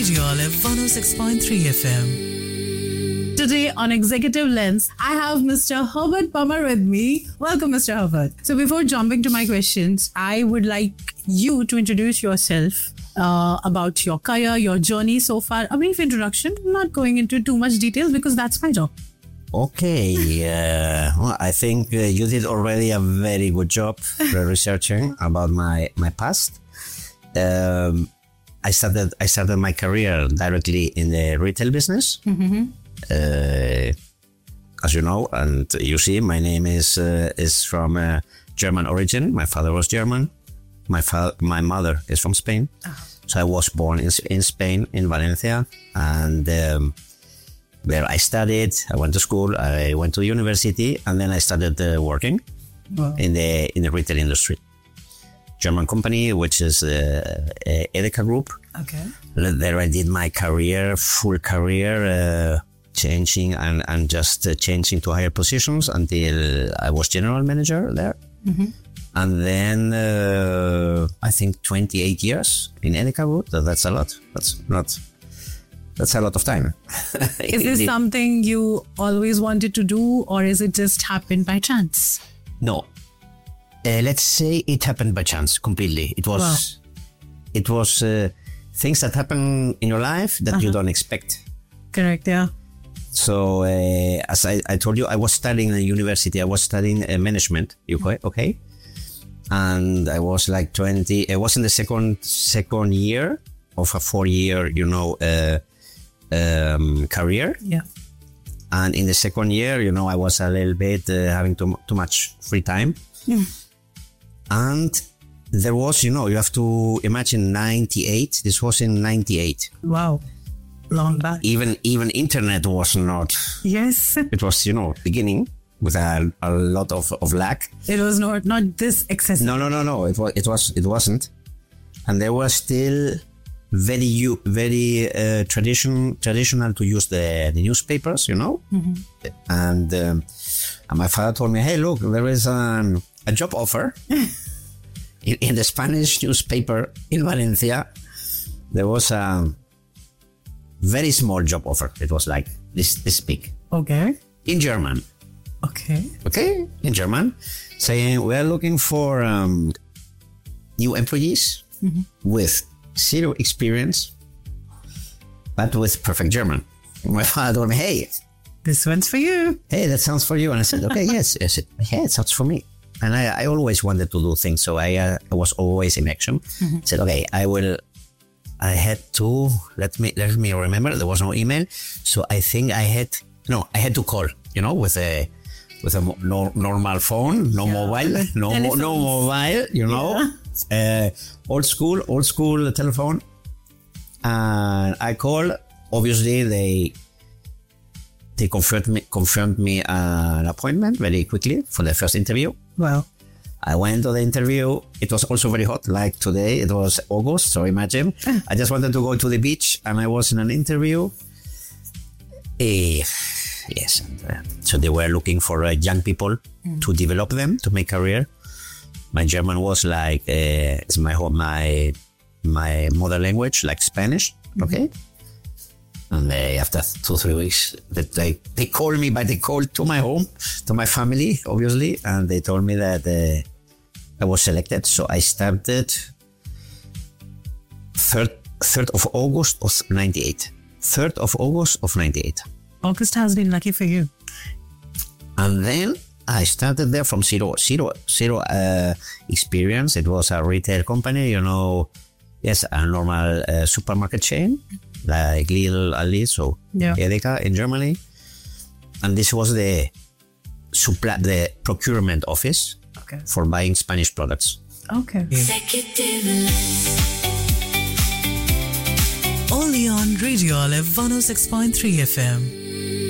Radio Olive 106.3 FM. Today on Executive Lens, I have Mr. Herbert Pummer with me. Welcome, Mr. Herbert. So before jumping to my questions, I would like you to introduce yourself about your career, your journey so far. A brief introduction, not going into too much details because that's my job. Okay, well, I think you did already a very good job researching about my past. I started my career directly in the retail business. Mm-hmm. As you know, and you see, my name is from German origin. My father was German. My mother is from Spain. Oh. So I was born in Spain, in Valencia, and where I studied. I went to school. I went to university, and then I started working in the retail industry. German company, which is Edeka Group. Okay. There I did my full career, changing and just changing to higher positions until I was general manager there. Mm-hmm. And then I think 28 years in Edeka Group. That's a lot. That's a lot of time. Is this something you always wanted to do, or is it just happened by chance? No. Let's say it happened by chance completely. It was things that happen in your life that you don't expect. Correct, yeah. So as I told you, I was studying in university. I was studying management, okay? And I was like 20. I was in the second year of a 4-year, career. Yeah. And in the second year, I was a little bit having too much free time. Yeah. And there was, you have to imagine 98. This was in 98. Wow. Long back. Even internet was not. Yes. It was, beginning with a lot of lag. It was not this excessive. No. It wasn't. And there was still very traditional to use the newspapers, Mm-hmm. And my father told me, hey, look, there is a job offer in the Spanish newspaper in Valencia. There was a very small job offer. It was like this big. Okay. In German. Okay. In German, saying we are looking for new employees with zero experience, but with perfect German. My father told me, hey, this one's for you. Hey, that sounds for you. And I said, okay, yes. I said, yeah, it sounds for me. And I always wanted to do things, so I was always in action. Mm-hmm. I said, okay, I had to, let me remember, there was no email. So I think I had to call, with a normal phone, no mobile, no mobile, old school telephone. And I called, obviously they confirmed me an appointment very quickly for the first interview. Wow. I went to the interview. It was also very hot, like today. It was August, so imagine. I just wanted to go to the beach, and I was in an interview. Yes. So they were looking for young people to develop them, to make career. My German was like, it's my mother language, like Spanish, okay? And after 2-3 weeks, they called me, but they called to my home, to my family, obviously, and they told me that I was selected. So I started 3rd of August of 98. 3rd of August of 98. August has been lucky for you. And then I started there from zero experience. It was a retail company, yes, a normal supermarket chain. Like Lidl, Aldi, so Edeka in Germany. And this was the procurement office for buying Spanish products. Okay. Only on Radio Olive 106.3 FM.